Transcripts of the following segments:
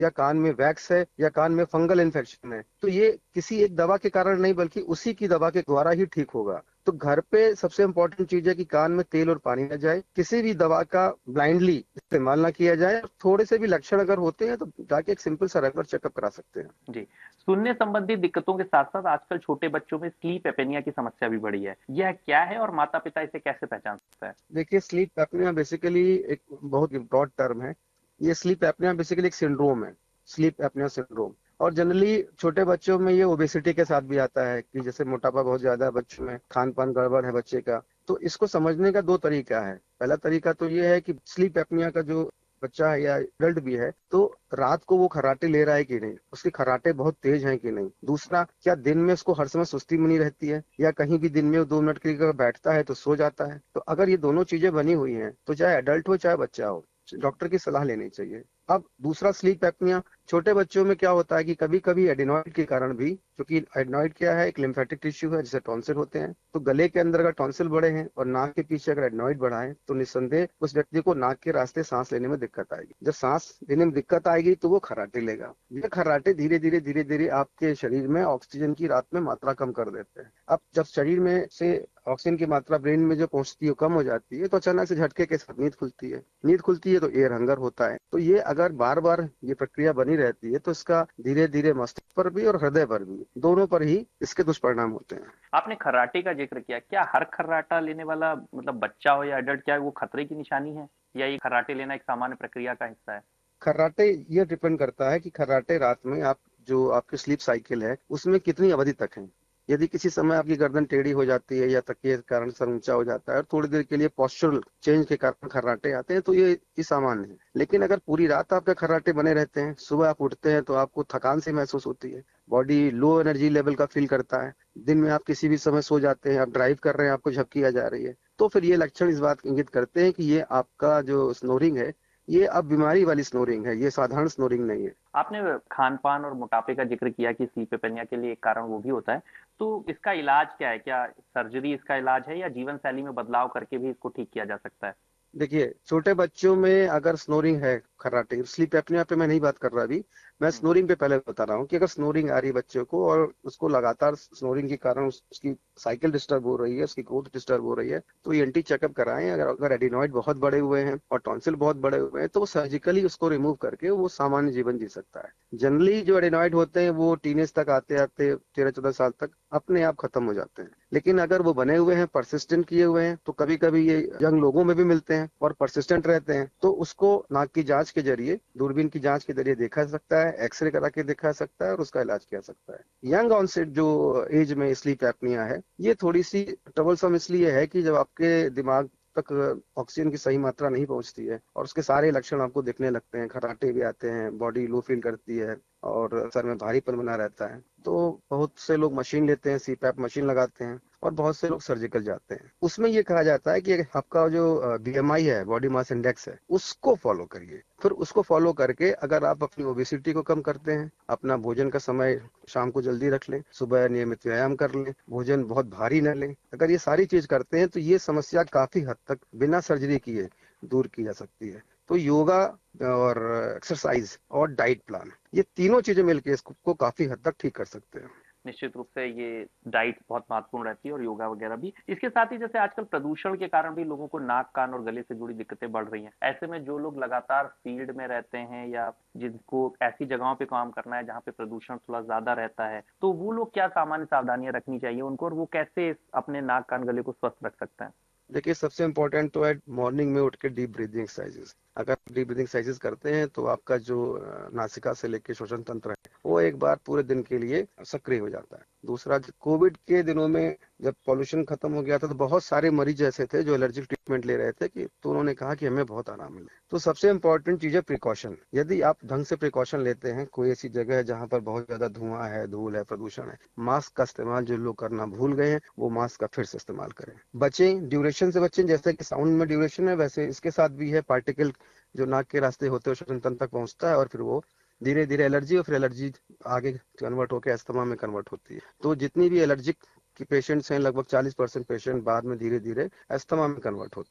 या कान में वैक्स है या कान में फंगल इन्फेक्शन है, तो ये किसी एक दवा के कारण नहीं बल्कि उसी की दवा के द्वारा ही ठीक होगा। तो घर पे सबसे इम्पोर्टेंट चीज है कि कान में तेल और पानी न जाए, किसी भी दवा का ब्लाइंडली इस्तेमाल ना किया जाए। थोड़े से भी लक्षण अगर होते हैं तो जाके एक सिंपल सा रेगुलर चेकअप करा सकते हैं। जी। सुनने संबंधी दिक्कतों के साथ-साथ आजकल छोटे बच्चों में स्लीप एपेनिया की समस्या भी बढ़ी है। यह क्या है और माता-पिता इसे कैसे पहचान सकता है? देखिए, स्लीप एपनिया बेसिकली एक बहुत ब्रॉड टर्म है। ये स्लीप एपनिया बेसिकली एक सिंड्रोम है, स्लीप एपनिया सिंड्रोम। और जनरली छोटे बच्चों में ये ओबेसिटी के साथ भी आता है कि जैसे मोटापा बहुत ज्यादा है बच्चों में, खान पान गड़बड़ है बच्चे का। तो इसको समझने का दो तरीका है। पहला तरीका तो ये है कि स्लीप एपनिया का जो बच्चा है या एडल्ट भी है, तो रात को वो खर्राटे ले रहा है कि नहीं, उसके खर्राटे बहुत तेज हैं कि नहीं। दूसरा, क्या दिन में उसको हर समय सुस्ती बनी रहती है या कहीं भी दिन में 2 मिनट के लिए अगर बैठता है तो सो जाता है। तो अगर ये दोनों चीजें बनी हुई हैं तो चाहे एडल्ट हो चाहे बच्चा हो, डॉक्टर की सलाह लेनी चाहिए। अब दूसरा स्लीप एपनिया छोटे बच्चों में क्या होता है कि कभी कभी एडिनॉइड के कारण भी, क्योंकि एडिनॉइड क्या है, एक लिम्फेटिक टिश्यू है जिसे टॉन्सिल होते हैं। तो गले के अंदर अगर टॉन्सिल बड़े हैं और नाक के पीछे अगर एडिनॉइड बढ़ा है तो निस्संदेह उस व्यक्ति को नाक के रास्ते सांस लेने में दिक्कत आएगी। जब सांस लेने में दिक्कत आएगी तो वो खर्राटे लेगा। ये खर्राटे धीरे धीरे आपके शरीर में ऑक्सीजन की रात में मात्रा कम कर देते हैं। अब जब शरीर में से ऑक्सीजन की मात्रा ब्रेन में जो पहुंचती है कम हो जाती है तो अचानक से झटके के साथ नींद खुलती है। नींद खुलती है तो एयर हंगर होता है। तो ये अगर बार बार ये प्रक्रिया बनी रहती है तो इसका धीरे धीरे मस्तिष्क पर भी और हृदय पर भी, दोनों पर ही इसके दुष्परिणाम होते हैं। आपने खर्राटे का जिक्र किया। क्या हर खर्राटा लेने वाला मतलब बच्चा हो या एडल्ट, क्या वो खतरे की निशानी है या ये खर्राटे लेना एक सामान्य प्रक्रिया का हिस्सा है? खर्राटे, ये डिपेंड करता है कि खर्राटे रात में आप जो आपकी स्लीप साइकिल है उसमें कितनी अवधि तक है। यदि किसी समय आपकी गर्दन टेढ़ी हो जाती है या तकिए के कारण सर ऊंचा हो जाता है और थोड़ी देर के लिए पोस्चरल चेंज के कारण खर्राटे आते हैं तो ये सामान्य है। लेकिन अगर पूरी रात आपके खर्राटे बने रहते हैं, सुबह आप उठते हैं तो आपको थकान सी महसूस होती है, बॉडी लो एनर्जी लेवल का फील करता है, दिन में आप किसी भी समय सो जाते हैं, आप ड्राइव कर रहे हैं आपको झपकी आ जा रही है, तो फिर ये लक्षण इस बात इंगित करते हैं कि ये आपका जो स्नोरिंग है ये अब बीमारी वाली स्नोरिंग है, ये साधारण स्नोरिंग नहीं है। आपने खान-पान और मोटापे का जिक्र किया कि स्लीप एपेनिया के लिए एक कारण वो भी होता है। तो इसका इलाज क्या है? क्या सर्जरी इसका इलाज है या जीवन शैली में बदलाव करके भी इसको ठीक किया जा सकता है? देखिए, छोटे बच्चों में अगर स्नोरिंग है, खर्राटे, स्लीप एपनिया पे मैं नहीं बात कर रहा अभी, मैं हुँ। स्नोरिंग पे पहले बता रहा हूँ कि अगर स्नोरिंग आ रही है बच्चे को और उसको लगातार स्नोरिंग के कारण उसकी साइकिल डिस्टर्ब हो रही है, उसकी ग्रोथ डिस्टर्ब हो रही है, तो ईएनटी चेकअप कराएं। अगर अगर एडिनॉइड बहुत बड़े हुए हैं और टॉन्सिल बहुत बड़े हुए हैं तो वो सर्जिकली उसको रिमूव करके वो सामान्य जीवन जी सकता है। जनरली जो एडिनॉइड होते हैं वो टीनेज तक आते आते 13-14 साल तक अपने आप खत्म हो जाते हैं। लेकिन अगर वो बने हुए हैं, परसिस्टेंट किए हुए हैं, तो कभी कभी ये यंग लोगों में भी मिलते हैं और परसिस्टेंट रहते हैं, तो उसको नाक की जांच के जरिए, दूरबीन की जांच के जरिए देखा जा सकता है, एक्सरे करा के देखा जा सकता है और उसका इलाज किया जा सकता है। यंग ऑनसेट जो एज में स्लीप एपनिया है, ये थोड़ी सी ट्रबलसम इसलिए है कि जब आपके दिमाग तक ऑक्सीजन की सही मात्रा नहीं पहुंचती है और उसके सारे लक्षण आपको दिखने लगते हैं, खर्राटे भी आते हैं, बॉडी लो फील करती है और सर में भारीपन बना रहता है, तो बहुत से लोग मशीन लेते हैं, सीपैप मशीन लगाते हैं और बहुत से लोग सर्जिकल जाते हैं। उसमें ये कहा जाता है कि आपका जो बीएमआई है, बॉडी मास इंडेक्स है, उसको फॉलो करिए। फिर उसको फॉलो करके अगर आप अपनी ओबेसिटी को कम करते हैं, अपना भोजन का समय शाम को जल्दी रख लें, सुबह नियमित व्यायाम कर लें, भोजन बहुत भारी न लें, अगर ये सारी चीज करते हैं तो ये समस्या काफी हद तक बिना सर्जरी किए दूर की जा सकती है। तो योगा और एक्सरसाइज और डाइट प्लान, ये तीनों चीजें मिलकर इसको काफी हद तक ठीक कर सकते हैं। निश्चित रूप से ये डाइट बहुत महत्वपूर्ण रहती है और योगा वगैरह भी। इसके साथ ही जैसे आजकल प्रदूषण के कारण भी लोगों को नाक, कान और गले से जुड़ी दिक्कतें बढ़ रही हैं। ऐसे में जो लोग लगातार फील्ड में रहते हैं या जिनको ऐसी जगहों पे काम करना है जहाँ पे प्रदूषण थोड़ा ज़्यादा रहता है, तो वो लोग क्या सामान्य सावधानियाँ रखनी चाहिए उनको और वो कैसे अपने नाक, कान, गले को स्वस्थ रख सकते हैं? देखिए, सबसे इम्पोर्टेंट तो है मॉर्निंग में उठ के डीप ब्रीदिंग एक्सरसाइजेस। अगर डीप ब्रीदिंग एक्सरसाइजेस करते हैं तो आपका जो नासिका से लेके श्वसन तंत्र है वो एक बार पूरे दिन के लिए सक्रिय हो जाता है। दूसरा, कोविड के दिनों में जब पॉल्यूशन खत्म हो गया था तो बहुत सारे मरीज ऐसे थे जो एलर्जिक ट्रीटमेंट ले रहे थे कि तो उन्होंने कहा कि हमें बहुत आराम मिला। तो सबसे इम्पोर्टेंट चीज है प्रिकॉशन। यदि आप ढंग से प्रिकॉशन लेते हैं, कोई ऐसी जगह है जहाँ पर बहुत ज्यादा धुआं है, धूल है, प्रदूषण है, मास्क का इस्तेमाल जो लोग करना भूल गए हैं वो मास्क का फिर से इस्तेमाल करें। बचें, ड्यूरेशन से बचें। जैसे कि साउंड में ड्यूरेशन है वैसे इसके साथ भी है, पार्टिकल जो नाक के रास्ते होते हैं श्वसन तंत्र तक पहुंचता है और फिर वो धीरे धीरे एलर्जी और फिर एलर्जी आगे कन्वर्ट होकर अस्थमा में कन्वर्ट होती है। तो जितनी भी एलर्जिक की पेशेंट्स हैं, लगभग 40% पेशेंट बाद में धीरे धीरे अस्थमा में कन्वर्ट होते हैं।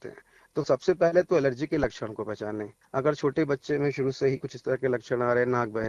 तो सबसे पहले तो एलर्जी के लक्षण को पहचानें। अगर छोटे बच्चे में शुरू से ही कुछ इस तरह के लक्षण आ रहे हैं, नाक बह